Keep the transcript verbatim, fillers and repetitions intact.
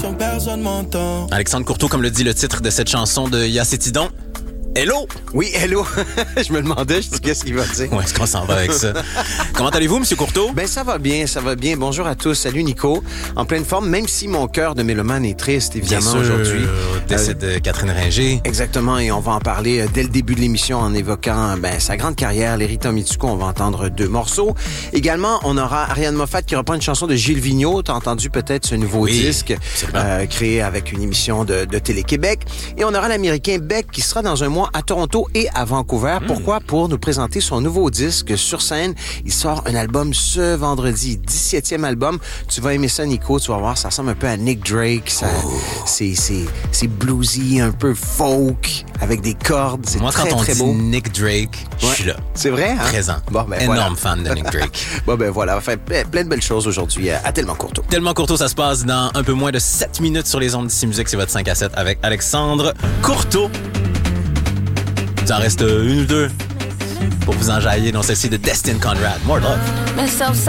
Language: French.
Personne m'entend. Alexandre Courteau, comme le dit le titre de cette chanson de Yacétidon. Hello! Oui, hello! Je me demandais, je dis, qu'est-ce qu'il va dire? Où est-ce qu'on s'en va avec ça? Comment allez-vous, M. Courteau? Ben, ça va bien, ça va bien. Bonjour à tous. Salut, Nico. En pleine forme, même si mon cœur de mélomane est triste, évidemment, bien sûr, aujourd'hui. Décès de Catherine Ringer. Exactement, et on va en parler dès le début de l'émission en évoquant ben, sa grande carrière, l'Erita Mitsuko. On va entendre deux morceaux. Également, on aura Ariane Moffat qui reprend une chanson de Gilles Vigneault. T'as entendu peut-être ce nouveau oui, disque euh, créé avec une émission de, de Télé-Québec. Et on aura l'Américain Beck qui sera dans un mois à Toronto et à Vancouver. Mmh. Pourquoi? Pour nous présenter son nouveau disque sur scène. Il sort un album ce vendredi, dix-septième album. Tu vas aimer ça, Nico. Tu vas voir, ça ressemble un peu à Nick Drake. Ça, oh. c'est, c'est, c'est bluesy, un peu folk, avec des cordes. C'est Moi, très, quand on très dit beau. Nick Drake, je ouais. suis là. C'est vrai, hein? Présent. Bon, ben, énorme voilà. fan de Nick Drake. Bon, ben voilà. On va faire plein de belles choses aujourd'hui à Tellement Courteau. Tellement Courteau, ça se passe dans un peu moins de sept minutes sur les ondes d'ici musique. C'est votre cinq à sept avec Alexandre Courteau. Il en reste une ou deux pour vous enjailler dans celle-ci de Destin Conrad. More love.